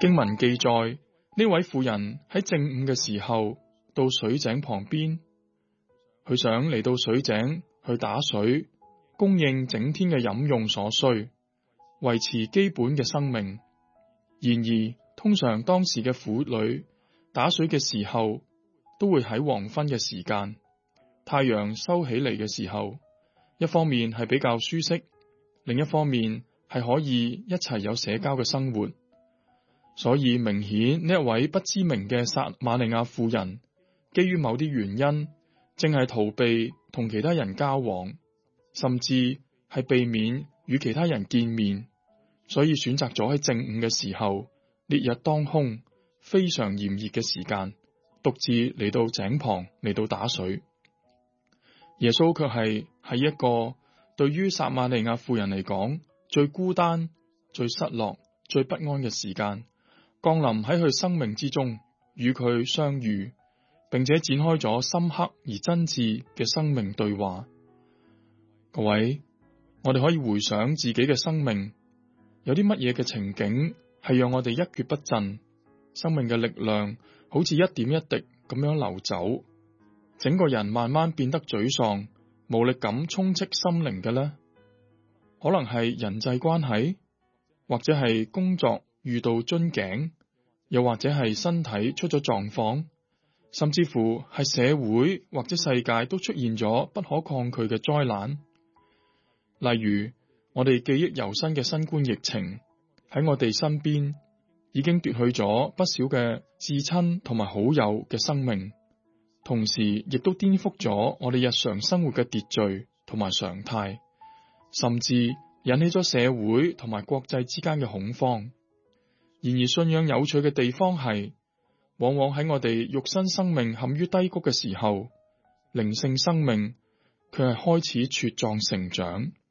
經文記載，呢位婦人喺正午嘅時候到水井旁邊，佢想嚟到水井去打水，供應整天嘅飲用所需，維持基本嘅生命。然而，通常當時嘅婦女打水嘅時候，都會喺黃昏嘅時間，太陽收起嚟嘅時候，一方面係比較舒適，另一方面係可以一齊有社交嘅生活。所以明顯呢一位不知名嘅撒瑪利亞婦人，基於某啲原因，正係逃避同其他人交往，甚至係避免與其他人見面，所以選擇咗喺正午嘅時候，烈日當空，非常炎熱嘅時間，獨自嚟到井旁嚟到打水。耶穌卻係喺一個對於撒瑪利亞婦人嚟講最孤單、最失落、最不安嘅時間，降臨喺佢生命之中，與佢相遇，並且展開咗深刻而真摯嘅生命對話。各位，我哋可以回想自己嘅生命，有啲乜嘢嘅情景係讓我哋一蹶不振，生命嘅力量好似一點一滴咁樣流走，整個人慢慢變得沮喪，無力感充斥心靈嘅呢？可能係人際關係，或者係工作遇到樽頸，又或者係身體出咗狀況，甚至乎係社會或者世界都出現咗不可抗拒嘅災難。例如，我哋記憶猶新嘅新冠疫情喺我哋身邊已經奪去咗不少嘅至親同埋好友嘅生命，同時亦都顛覆咗我哋日常生活嘅秩序同埋常態，甚至引起咗社會同埋國際之間嘅恐慌。然而，信仰有趣嘅地方係，往往喺我哋肉身生命陷於低谷嘅時候，靈性生命卻係開始茁壯成長。